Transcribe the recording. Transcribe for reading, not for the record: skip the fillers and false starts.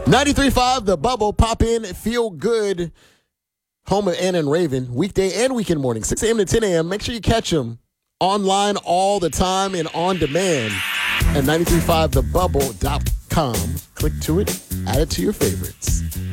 93.5, The Bubble. Pop in, feel good. Home of Anna and Raven, weekday and weekend morning, 6 a.m. to 10 a.m. Make sure you catch them online all the time and on demand at 935thebubble.com. Click to it, add it to your favorites.